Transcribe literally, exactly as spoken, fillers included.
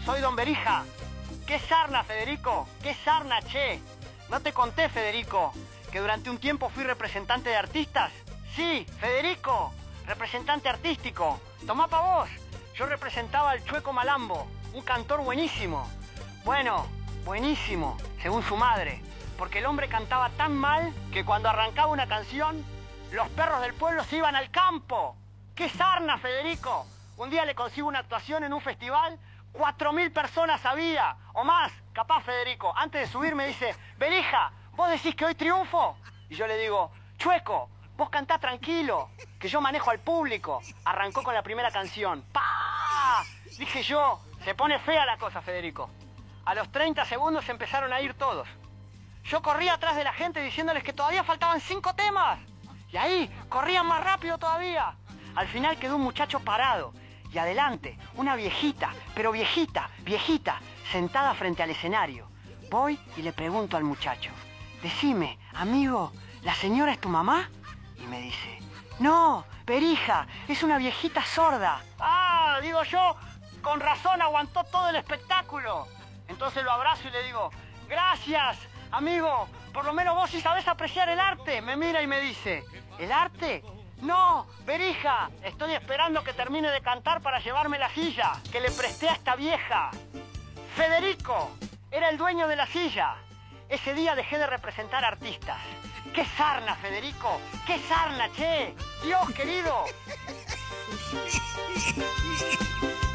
soy Don Berija. ¿Qué sarna, Federico? ¿Qué sarna, che? ¿No te conté, Federico, que durante un tiempo fui representante de artistas? Sí, Federico, representante artístico. Tomá pa' vos. Yo representaba al Chueco Malambo, un cantor buenísimo. Bueno, buenísimo, según su madre. Porque el hombre cantaba tan mal que cuando arrancaba una canción, los perros del pueblo se iban al campo. ¡Qué sarna, Federico! Un día le consigo una actuación en un festival, cuatro mil personas había, o más, capaz, Federico. Antes de subir me dice, Berija, ¿vos decís que hoy triunfo? Y yo le digo, Chueco, vos cantá tranquilo, que yo manejo al público. Arrancó con la primera canción. ¡Pah! Dije yo, se pone fea la cosa, Federico. A los treinta segundos empezaron a ir todos. Yo corría atrás de la gente diciéndoles que todavía faltaban cinco temas. Y ahí, corrían más rápido todavía. Al final quedó un muchacho parado. Y adelante, una viejita, pero viejita, viejita, sentada frente al escenario. Voy y le pregunto al muchacho, decime, amigo, ¿la señora es tu mamá? Y me dice, no, Berija, es una viejita sorda. Ah, digo yo, con razón aguantó todo el espectáculo. Entonces lo abrazo y le digo, gracias, amigo, por lo menos vos sí sabés apreciar el arte. Me mira y me dice, ¿el arte? No, Berija, estoy esperando que termine de cantar para llevarme la silla que le presté a esta vieja. Federico era el dueño de la silla. Ese día dejé de representar artistas. ¡Qué sarna, Federico! ¡Qué sarna, che! ¡Dios querido!